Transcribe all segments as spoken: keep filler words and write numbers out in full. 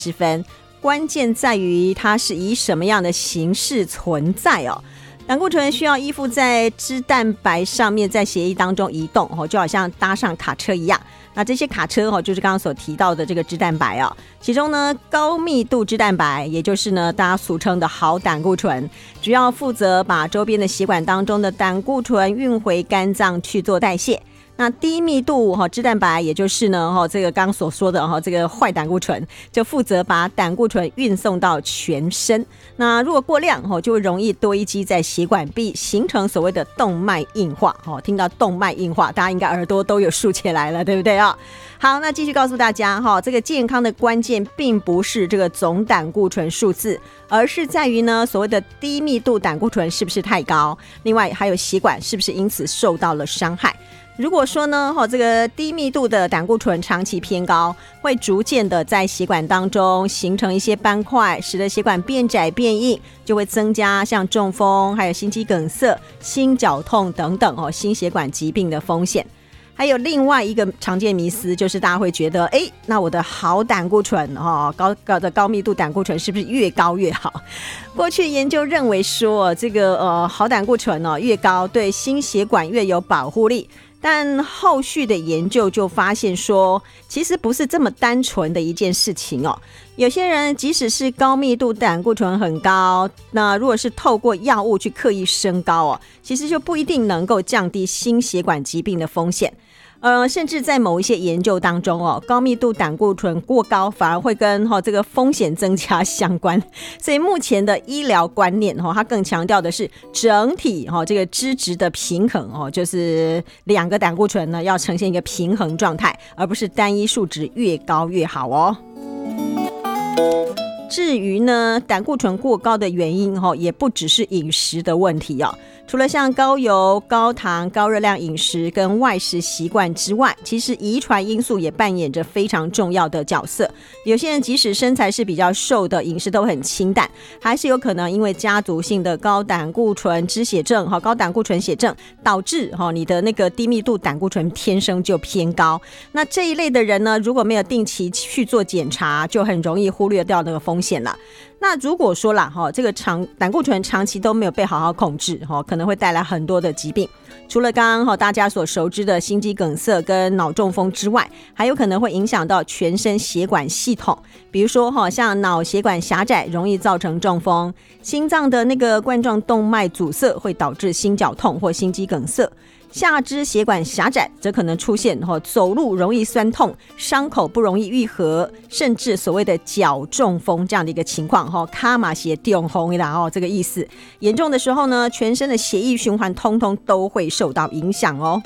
之分，关键在于它是以什么样的形式存在哦。胆固醇需要依附在脂蛋白上面，在血液当中移动，就好像搭上卡车一样。那这些卡车就是刚刚所提到的这个脂蛋白哦，其中呢高密度脂蛋白，也就是呢大家俗称的好胆固醇，主要负责把周边的血管当中的胆固醇运回肝脏去做代谢。那低密度脂蛋白，也就是呢这个刚刚所说的这个坏胆固醇，就负责把胆固醇运送到全身。那如果过量就会容易堆积在血管壁，形成所谓的动脉硬化。听到动脉硬化，大家应该耳朵都有竖起来了，对不对啊？好，那继续告诉大家这个健康的关键并不是这个总胆固醇数字，而是在于呢所谓的低密度胆固醇是不是太高，另外还有血管是不是因此受到了伤害。如果说呢这个低密度的胆固醇长期偏高，会逐渐的在血管当中形成一些斑块，使得血管变窄变硬，就会增加像中风还有心肌梗塞、心绞痛等等心血管疾病的风险。还有另外一个常见迷思，就是大家会觉得哎，那我的好胆固醇、哦、高, 高的高密度胆固醇是不是越高越好？过去研究认为说这个呃好胆固醇、哦、越高对心血管越有保护力，但后续的研究就发现说其实不是这么单纯的一件事情哦。有些人即使是高密度胆固醇很高，那如果是透过药物去刻意升高哦，其实就不一定能够降低心血管疾病的风险。呃，甚至在某一些研究当中哦，高密度胆固醇过高反而会跟、哦、这个风险增加相关。所以目前的医疗观念哦，它更强调的是整体哦这个脂质的平衡哦，就是两个胆固醇呢要呈现一个平衡状态，而不是单一数值越高越好哦。至于呢胆固醇过高的原因、哦、也不只是饮食的问题哦。除了像高油、高糖、高热量饮食跟外食习惯之外，其实遗传因素也扮演着非常重要的角色。有些人即使身材是比较瘦的，饮食都很清淡，还是有可能因为家族性的高胆固醇脂血症、高胆固醇血症导致你的那个低密度胆固醇天生就偏高。那这一类的人呢，如果没有定期去做检查，就很容易忽略掉那个风险了。那如果说啦这个长胆固醇长期都没有被好好控制，可能会带来很多的疾病。除了刚刚大家所熟知的心肌梗塞跟脑中风之外，还有可能会影响到全身血管系统，比如说像脑血管狭窄容易造成中风，心脏的那个冠状动脉阻塞会导致心绞痛或心肌梗塞，下肢血管狭窄则可能出现、哦、走路容易酸痛，伤口不容易愈合，甚至所谓的脚中风这样的一个情况、哦、卡马血中风啦、哦、这个意思。严重的时候呢，全身的血液循环通通都会受到影响哦。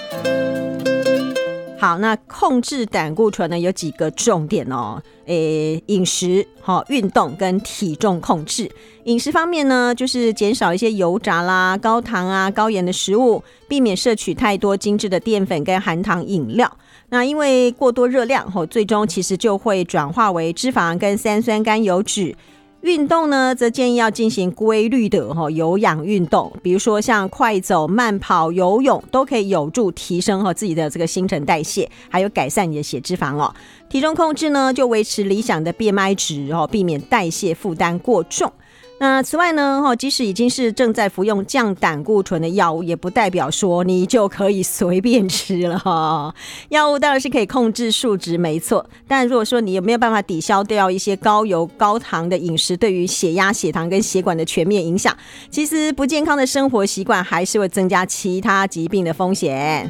好，那控制胆固醇呢有几个重点哦。诶，饮食、哦、运动跟体重控制。饮食方面呢，就是减少一些油炸啦、高糖啊、高盐的食物，避免摄取太多精致的淀粉跟含糖饮料。那因为过多热量、哦、最终其实就会转化为脂肪跟三酸甘油脂。运动呢，则建议要进行规律的、哦、有氧运动，比如说像快走、慢跑、游泳，都可以有助提升、哦、自己的这个新陈代谢，还有改善你的血脂肪哦。体重控制呢，就维持理想的 B M I 值、哦、避免代谢负担过重。那此外呢，即使已经是正在服用降胆固醇的药物，也不代表说你就可以随便吃了。药物当然是可以控制数值没错，但如果说你有没有办法抵消掉一些高油高糖的饮食对于血压、血糖跟血管的全面影响，其实不健康的生活习惯还是会增加其他疾病的风险。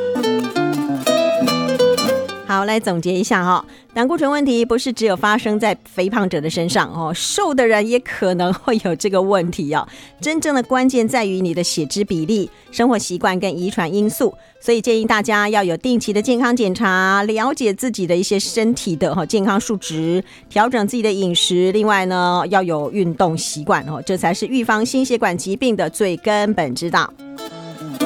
好，来总结一下哈、哦，胆固醇问题不是只有发生在肥胖者的身上哦，瘦的人也可能会有这个问题哦。真正的关键在于你的血脂比例、生活习惯跟遗传因素，所以建议大家要有定期的健康检查，了解自己的一些身体的、哦、健康数值，调整自己的饮食。另外呢，要有运动习惯哦，这才是预防心血管疾病的最根本之道。